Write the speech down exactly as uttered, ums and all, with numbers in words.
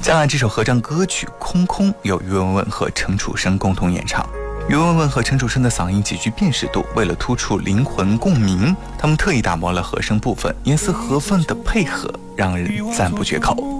将来这首合唱歌曲《空空》由于文文和陈楚生共同演唱。于文文和陈楚生的嗓音极具辨识度，为了突出灵魂共鸣，他们特意打磨了和声部分，严丝合缝的配合让人赞不绝口。